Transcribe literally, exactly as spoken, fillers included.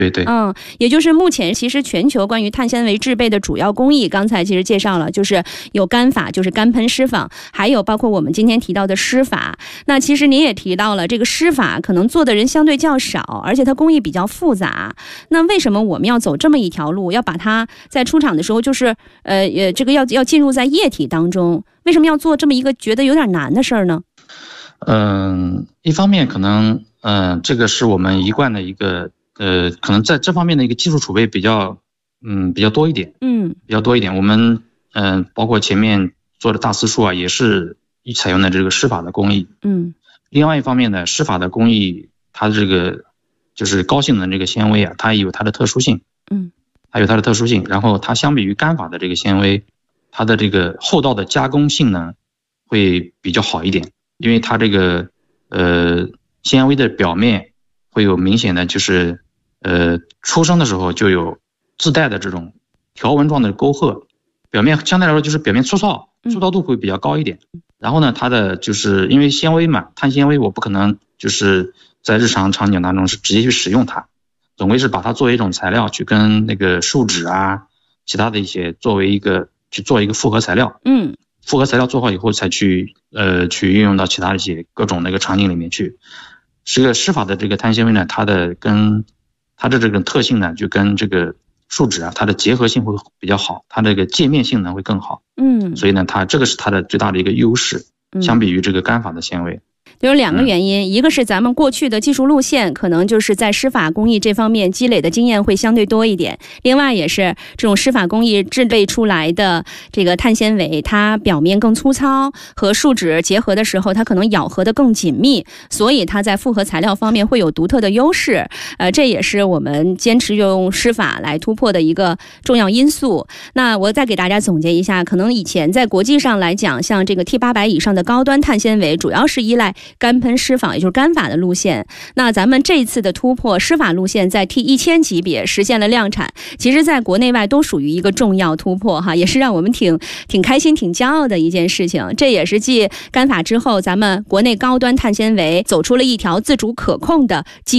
对对， 嗯，也就是目前其实全球关于碳纤维制备的主要工艺，刚才其实介绍了，就是有干法，就是干喷湿纺，还有包括我们今天提到的湿法。那其实您也提到了，这个湿法可能做的人相对较少，而且它工艺比较复杂。那为什么我们要走这么一条路，要把它在出厂的时候就是呃呃这个要要进入在液体当中？为什么要做这么一个觉得有点难的事儿呢？ 嗯，一方面可能嗯、呃、这个是我们一贯的一个。呃，可能在这方面的一个技术储备比较，嗯，比较多一点， 嗯， 比较多一点。我们，嗯、呃，包括前面做的大丝梳啊，也是采用的这个湿法的工艺， 嗯。 另外一方面呢，湿法的工艺，它这个就是高性能这个纤维啊，它有它的特殊性， 嗯， 它有它的特殊性。然后它相比于干法的这个纤维，它的这个后道的加工性能会比较好一点，因为它这个呃纤维的表面会有明显的就是。呃，出生的时候就有自带的这种条纹状的沟壑，表面相对来说就是表面粗糙，粗糙度会比较高一点。然后呢，它的就是因为纤维嘛，碳纤维我不可能就是在日常场景当中是直接去使用它，总归是把它作为一种材料去跟那个树脂啊，其他的一些作为一个去做一个复合材料。 嗯， 复合材料做好以后才去呃去运用到其他的一些各种那个场景里面去。这个湿法的这个碳纤维呢，它的跟它的这个特性呢，就跟这个树脂啊，它的结合性会比较好，它这个界面性能会更好。 嗯， 所以呢，它这个是它的最大的一个优势，相比于这个干法的纤维。 有两个原因、嗯、一个是咱们过去的技术路线可能就是在湿法工艺这方面积累的经验会相对多一点，另外也是这种湿法工艺制备出来的这个碳纤维它表面更粗糙，和树脂结合的时候它可能咬合的更紧密，所以它在复合材料方面会有独特的优势。呃，这也是我们坚持用湿法来突破的一个重要因素。那我再给大家总结一下，可能以前在国际上来讲，像这个 T 八百 以上的高端碳纤维主要是依赖干喷湿纺，也就是干法的路线。那咱们这一次的突破湿法路线，在 T 一千 级别实现了量产，其实在国内外都属于一个重要突破哈，也是让我们挺挺开心挺骄傲的一件事情。这也是继干法之后，咱们国内高端碳纤维走出了一条自主可控的技